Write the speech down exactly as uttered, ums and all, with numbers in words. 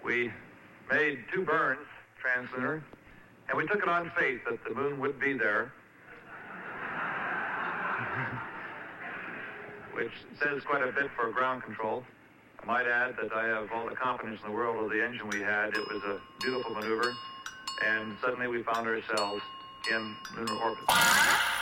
We made two burns translunar, and we took it on faith that the moon would be there, which says quite a bit for ground control. I might add that I have all the confidence in the world of the engine we had. It was a beautiful maneuver, and suddenly we found ourselves in lunar orbit.